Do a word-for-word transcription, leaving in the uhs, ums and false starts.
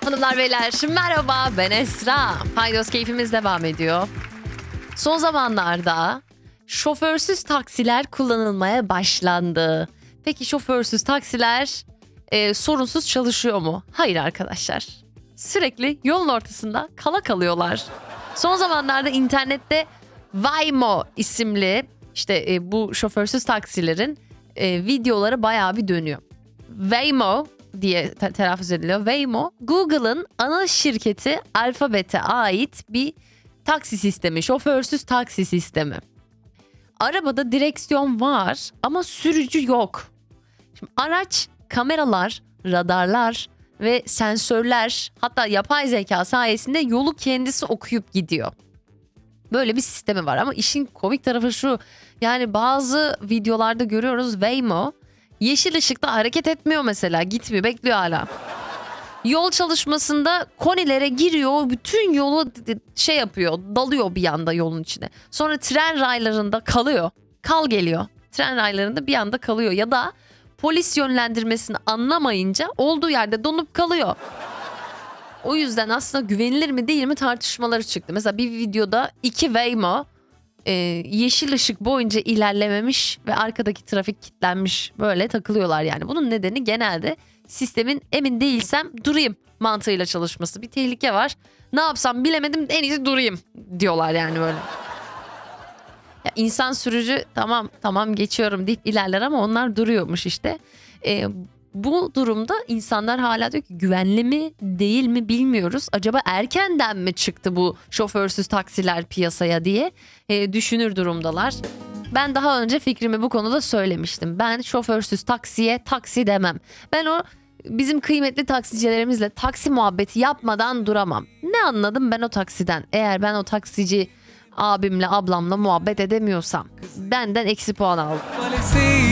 Hanımlar beyler merhaba, ben Esra. Paydos keyfimiz devam ediyor. Son zamanlarda şoförsüz taksiler kullanılmaya başlandı. Peki şoförsüz taksiler e, sorunsuz çalışıyor mu? Hayır arkadaşlar. Sürekli yolun ortasında kala kalıyorlar. Son zamanlarda internette Waymo isimli işte e, bu şoförsüz taksilerin e, videoları bayağı bir dönüyor. Waymo diye te- telaffuz ediliyor. Waymo, Google'ın ana şirketi Alphabet'e ait bir taksi sistemi, şoförsüz taksi sistemi. Arabada direksiyon var ama sürücü yok. Şimdi araç kameralar, radarlar ve sensörler, hatta yapay zeka sayesinde yolu kendisi okuyup gidiyor. Böyle bir sistemi var ama işin komik tarafı şu. Yani bazı videolarda görüyoruz Waymo yeşil ışıkta hareket etmiyor mesela, gitmiyor, bekliyor hala. Yol çalışmasında konilere giriyor, bütün yolu şey yapıyor, dalıyor bir anda yolun içine. Sonra tren raylarında kalıyor, kal geliyor. Tren raylarında bir anda kalıyor ya da polis yönlendirmesini anlamayınca olduğu yerde donup kalıyor. O yüzden aslında güvenilir mi değil mi tartışmaları çıktı. Mesela bir videoda iki Waymo e, yeşil ışık boyunca ilerlememiş ve arkadaki trafik kilitlenmiş, böyle takılıyorlar yani. Bunun nedeni genelde sistemin emin değilsem durayım mantığıyla çalışması. Bir tehlike var, ne yapsam bilemedim, en iyisi durayım diyorlar yani böyle. Ya insan sürücü tamam tamam geçiyorum deyip ilerler ama onlar duruyormuş işte. E, bu durumda insanlar hala diyor ki güvenli mi değil mi bilmiyoruz. Acaba erkenden mi çıktı bu şoförsüz taksiler piyasaya diye e, düşünür durumdalar. Ben daha önce fikrimi bu konuda söylemiştim. Ben şoförsüz taksiye taksi demem. Ben o bizim kıymetli taksicilerimizle taksi muhabbeti yapmadan duramam. Ne anladım ben o taksiden? Eğer ben o taksici abimle ablamla muhabbet edemiyorsam benden eksi puan aldım.